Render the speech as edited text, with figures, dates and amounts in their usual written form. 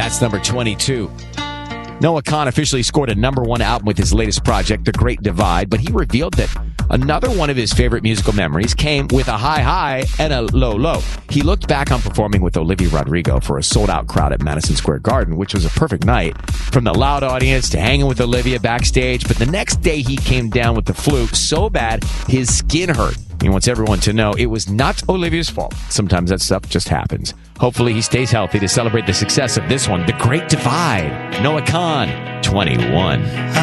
That's number 22. Noah Kahan officially scored a number one album with his latest project, The Great Divide, but he revealed that another one of his favorite musical memories came with a high and a low. He looked back on performing with Olivia Rodrigo for a sold-out crowd at Madison Square Garden, which was a perfect night, from the loud audience to hanging with Olivia backstage. But the next day he came down with the flu so bad his skin hurt. He wants everyone to know it was not Olivia's fault. Sometimes that stuff just happens. Hopefully he stays healthy to celebrate the success of this one, The Great Divide. Noah Kahan, 21.